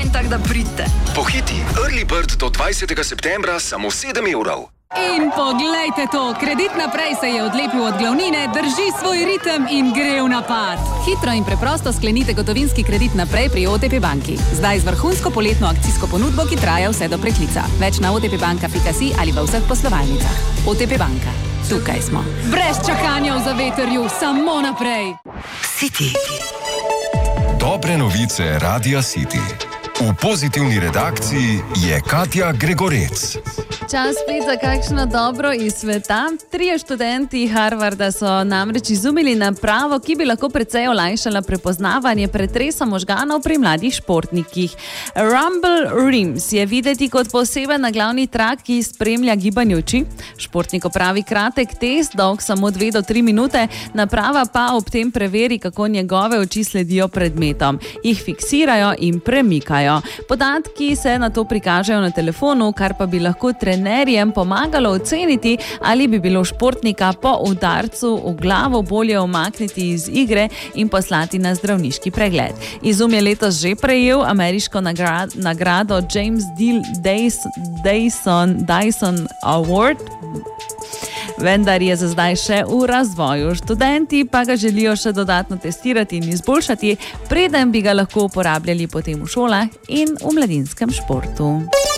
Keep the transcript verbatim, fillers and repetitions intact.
tak da pridite. Pohiti, Early Bird do dvajsetega septembra samo sedem evrov. In poglejte to, Kredit naprej se je odlepil od glavnine, drži svoj ritem in gre v napad. Hitro in preprosto sklenite gotovinski kredit naprej pri O T P banki. Zdaj z vrhunsko poletno akcijsko ponudbo, ki traja vse do preklica. Več na otpbanka pika si ali v vseh poslovalnicah. O T P banka. Tukaj smo. Brez čakanja v zavetrju, samo naprej. City. Dobre novice Radia City. V pozitivni redakciji je Katja Gregorec. Čas spet za kakšno dobro iz sveta. Trije študenti Harvarda so namreč izumili napravo, ki bi lahko precej olajšala prepoznavanje pretresa možganov pri mladih športnikih. Rumble Rims je videti kot poseben naglavni trak, ki spremlja gibanje oči. Športnik opravi kratek test, dolg samo dve do tri minute, naprava pa ob tem preveri, kako njegove oči sledijo predmetom. Jih fiksirajo in premikajo. Podatki se nato prikažejo na telefonu, kar pa bi lahko trenerjem pomagalo oceniti, ali bi bilo športnika po udarcu v glavo bolje umakniti iz igre in poslati na zdravniški pregled. Izum je letos že prejel ameriško nagrad, nagrado James Dyson, Dyson Award, vendar je za zdaj še v razvoju. Študenti pa ga želijo še dodatno testirati in izboljšati, preden bi ga lahko uporabljali potem v šolah in v mladinskem športu.